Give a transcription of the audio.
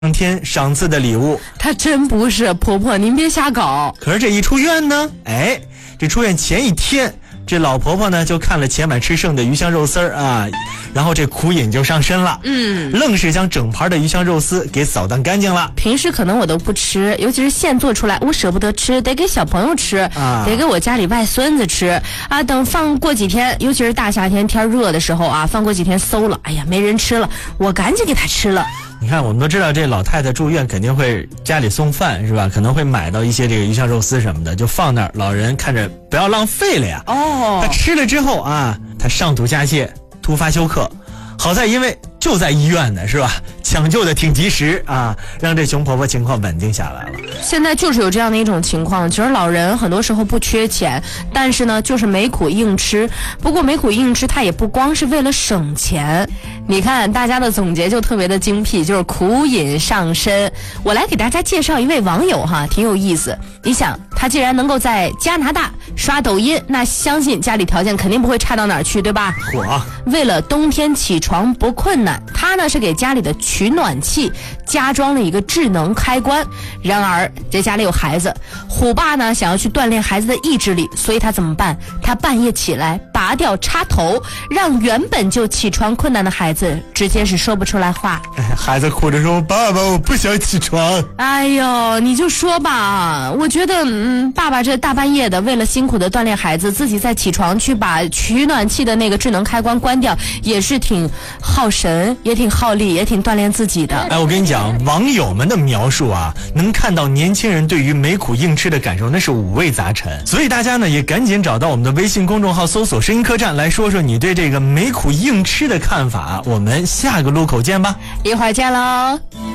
当天赏赐的礼物。 他真不是，婆婆您别瞎搞。 可是这一出院呢，这出院前一天，这老婆婆呢就看了前晚吃剩的鱼香肉丝啊，然后这苦瘾就上身了，愣是将整盘的鱼香肉丝给扫荡干净了。 平时可能我都不吃，尤其是现做出来我舍不得吃，得给小朋友吃，得给我家里外孙子吃啊。等放过几天，尤其是大夏天天热的时候啊，放过几天馊了，哎呀没人吃了，我赶紧给他吃了。 你看，我们都知道这老太太住院肯定会家里送饭是吧？可能会买到一些这个鱼香肉丝什么的，就放那儿，老人看着不要浪费了呀。他吃了之后啊，他上吐下泻，突发休克。好在因为就在医院呢，是吧？抢救的挺及时啊，让这熊婆婆情况稳定下来了。 现在就是有这样的一种情况，其实老人很多时候不缺钱，但是呢，就是没苦硬吃。不过没苦硬吃，它也不光是为了省钱。你看大家的总结就特别的精辟，就是苦瘾上身。我来给大家介绍一位网友哈，挺有意思。你想，他既然能够在加拿大刷抖音，那相信家里条件肯定不会差到哪儿去，对吧？为了冬天起床不困难，他呢是给家里的取暖器加装了一个智能开关。然而这家里有孩子，虎爸呢想要去锻炼孩子的意志力，所以他怎么办？他半夜起来拔掉插头，让原本就起床困难的孩子直接是说不出来话。 孩子哭着说：“爸爸，我不想起床。” 哎呦，你就说吧，我觉得爸爸这大半夜的为了辛苦的锻炼孩子，自己再起床去把取暖器的那个智能开关关掉，也是挺耗神，也挺耗力，也挺锻炼自己的。 我跟你讲，网友们的描述啊，能看到年轻人对于没苦硬吃的感受，那是五味杂陈。所以大家呢也赶紧找到我们的微信公众号，搜索声音客栈，来说说你对这个没苦硬吃的看法。我们下个路口见吧， 一会儿见喽。